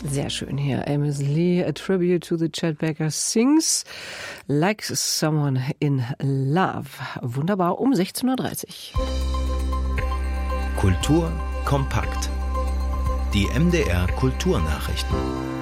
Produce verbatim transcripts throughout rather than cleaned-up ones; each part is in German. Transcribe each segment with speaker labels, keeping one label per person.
Speaker 1: Sehr schön hier. Amos Lee, a tribute to the Chet Baker Sings Like Someone in Love. Wunderbar, um sechzehn Uhr dreißig.
Speaker 2: Kultur kompakt. Die M D R Kulturnachrichten.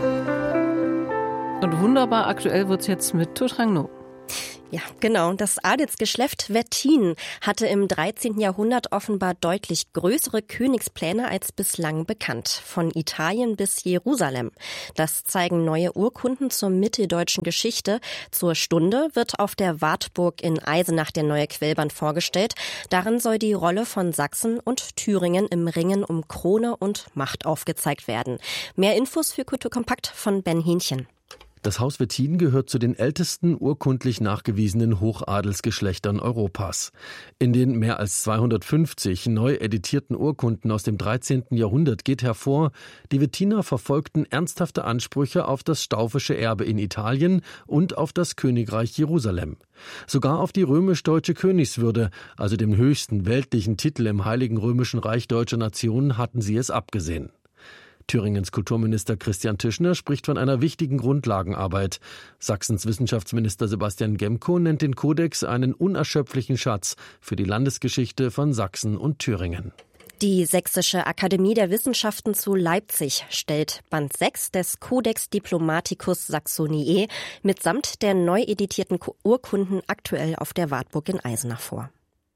Speaker 1: Und wunderbar aktuell wird's jetzt mit Tutrang No.
Speaker 3: Ja, genau. Das Adelsgeschlecht Wettin hatte im dreizehnten Jahrhundert offenbar deutlich größere Königspläne als bislang bekannt. Von Italien bis Jerusalem. Das zeigen neue Urkunden zur mitteldeutschen Geschichte. Zur Stunde wird auf der Wartburg in Eisenach der neue Quellband vorgestellt. Darin soll die Rolle von Sachsen und Thüringen im Ringen um Krone und Macht aufgezeigt werden. Mehr Infos für Kulturkompakt von Ben Hähnchen.
Speaker 4: Das Haus Wettin gehört zu den ältesten urkundlich nachgewiesenen Hochadelsgeschlechtern Europas. In den mehr als zweihundertfünfzig neu editierten Urkunden aus dem dreizehnten Jahrhundert geht hervor, die Wettiner verfolgten ernsthafte Ansprüche auf das staufische Erbe in Italien und auf das Königreich Jerusalem. Sogar auf die römisch-deutsche Königswürde, also dem höchsten weltlichen Titel im Heiligen Römischen Reich deutscher Nationen, hatten sie es abgesehen. Thüringens Kulturminister Christian Tischner spricht von einer wichtigen Grundlagenarbeit. Sachsens Wissenschaftsminister Sebastian Gemko nennt den Kodex einen unerschöpflichen Schatz für die Landesgeschichte von Sachsen und Thüringen.
Speaker 3: Die Sächsische Akademie der Wissenschaften zu Leipzig stellt Band sechs des Codex Diplomaticus Saxoniae mitsamt der neu editierten Urkunden aktuell auf der Wartburg in Eisenach vor.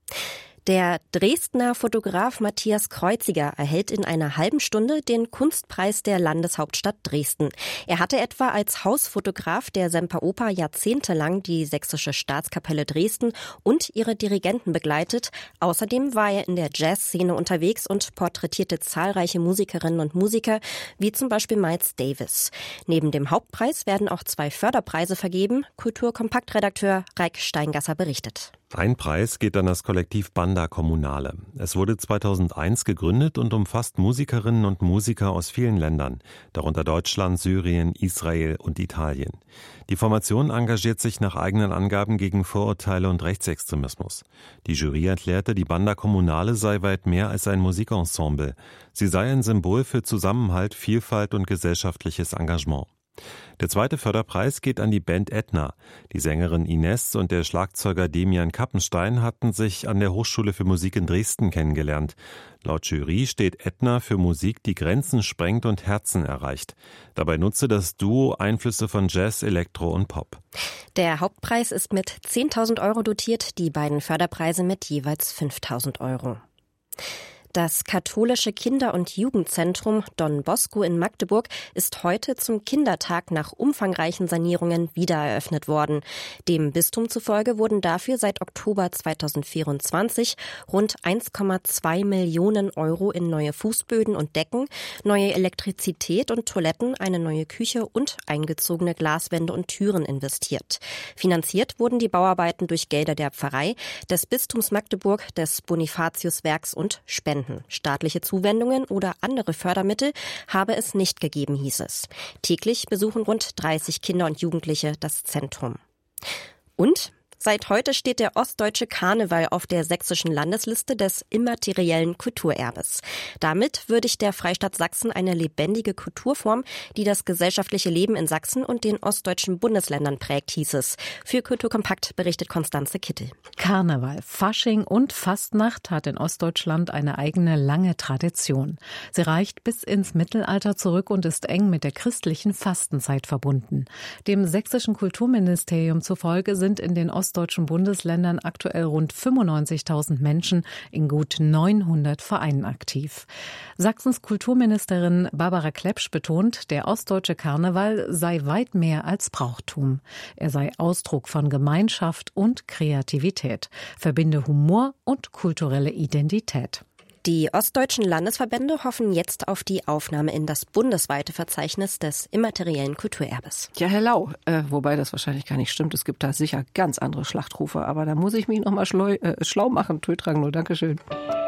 Speaker 3: Der Dresdner Fotograf Matthias Kreuziger erhält in einer halben Stunde den Kunstpreis der Landeshauptstadt Dresden. Er hatte etwa als Hausfotograf der Semperoper jahrzehntelang die Sächsische Staatskapelle Dresden und ihre Dirigenten begleitet. Außerdem war er in der Jazzszene unterwegs und porträtierte zahlreiche Musikerinnen und Musiker, wie zum Beispiel Miles Davis. Neben dem Hauptpreis werden auch zwei Förderpreise vergeben. Kulturkompaktredakteur Reik Steingasser berichtet.
Speaker 5: Ein Preis geht an das Kollektiv Banda Kommunale. Es wurde zweitausendeins gegründet und umfasst Musikerinnen und Musiker aus vielen Ländern, darunter Deutschland, Syrien, Israel und Italien. Die Formation engagiert sich nach eigenen Angaben gegen Vorurteile und Rechtsextremismus. Die Jury erklärte, die Banda Kommunale sei weit mehr als ein Musikensemble. Sie sei ein Symbol für Zusammenhalt, Vielfalt und gesellschaftliches Engagement. Der zweite Förderpreis geht an die Band Edna. Die Sängerin Ines und der Schlagzeuger Demian Kappenstein hatten sich an der Hochschule für Musik in Dresden kennengelernt. Laut Jury steht Edna für Musik, die Grenzen sprengt und Herzen erreicht. Dabei nutze das Duo Einflüsse von Jazz, Elektro und Pop.
Speaker 3: Der Hauptpreis ist mit zehntausend Euro dotiert, die beiden Förderpreise mit jeweils fünftausend Euro. Das katholische Kinder- und Jugendzentrum Don Bosco in Magdeburg ist heute zum Kindertag nach umfangreichen Sanierungen wiedereröffnet worden. Dem Bistum zufolge wurden dafür seit Oktober zweitausendvierundzwanzig rund eins Komma zwei Millionen Euro in neue Fußböden und Decken, neue Elektrizität und Toiletten, eine neue Küche und eingezogene Glaswände und Türen investiert. Finanziert wurden die Bauarbeiten durch Gelder der Pfarrei, des Bistums Magdeburg, des Bonifatiuswerks und Spenden. Staatliche Zuwendungen oder andere Fördermittel habe es nicht gegeben, hieß es. Täglich besuchen rund dreißig Kinder und Jugendliche das Zentrum. Und seit heute steht der ostdeutsche Karneval auf der sächsischen Landesliste des immateriellen Kulturerbes. Damit würdigt der Freistaat Sachsen eine lebendige Kulturform, die das gesellschaftliche Leben in Sachsen und den ostdeutschen Bundesländern prägt, hieß es. Für Kulturkompakt berichtet Konstanze Kittel.
Speaker 6: Karneval, Fasching und Fastnacht hat in Ostdeutschland eine eigene lange Tradition. Sie reicht bis ins Mittelalter zurück und ist eng mit der christlichen Fastenzeit verbunden. Dem sächsischen Kulturministerium zufolge sind in den Ostdeutschen deutschen Bundesländern aktuell rund fünfundneunzigtausend Menschen in gut neunhundert Vereinen aktiv. Sachsens Kulturministerin Barbara Klepsch betont, der ostdeutsche Karneval sei weit mehr als Brauchtum. Er sei Ausdruck von Gemeinschaft und Kreativität, verbinde Humor und kulturelle Identität.
Speaker 3: Die ostdeutschen Landesverbände hoffen jetzt auf die Aufnahme in das bundesweite Verzeichnis des immateriellen Kulturerbes.
Speaker 1: Ja, Herr Lau, äh, wobei das wahrscheinlich gar nicht stimmt. Es gibt da sicher ganz andere Schlachtrufe. Aber da muss ich mich noch mal schlau, äh, schlau machen. Tötrang nur, Dankeschön.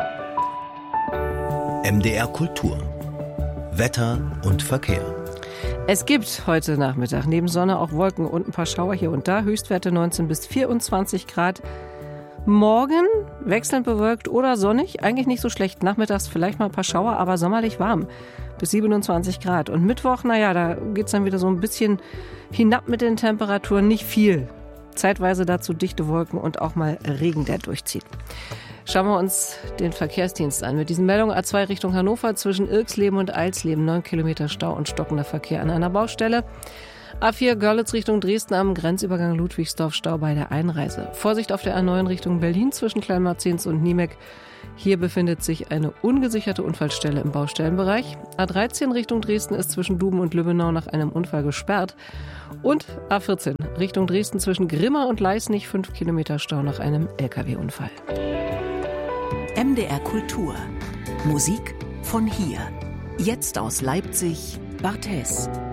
Speaker 2: M D R Kultur. Wetter und Verkehr.
Speaker 1: Es gibt heute Nachmittag neben Sonne auch Wolken und ein paar Schauer hier und da. Höchstwerte neunzehn bis vierundzwanzig Grad. Morgen wechselnd bewölkt oder sonnig, eigentlich nicht so schlecht. Nachmittags vielleicht mal ein paar Schauer, aber sommerlich warm. Bis siebenundzwanzig Grad. Und Mittwoch, naja, da geht's dann wieder so ein bisschen hinab mit den Temperaturen. Nicht viel. Zeitweise dazu dichte Wolken und auch mal Regen, der durchzieht. Schauen wir uns den Verkehrsdienst an. Mit diesen Meldungen A zwei Richtung Hannover zwischen Irksleben und Eilsleben. neun Kilometer Stau und stockender Verkehr an einer Baustelle. A vier Görlitz Richtung Dresden am Grenzübergang Ludwigsdorf, Stau bei der Einreise. Vorsicht auf der A neun Richtung Berlin zwischen Kleinmarzens und Niemek. Hier befindet sich eine ungesicherte Unfallstelle im Baustellenbereich. A dreizehn Richtung Dresden ist zwischen Duben und Lübbenau nach einem Unfall gesperrt. Und A vierzehn Richtung Dresden zwischen Grimma und Leisnig, fünf Kilometer Stau nach einem L K W-Unfall.
Speaker 7: M D R Kultur. Musik von hier. Jetzt aus Leipzig, Barthes.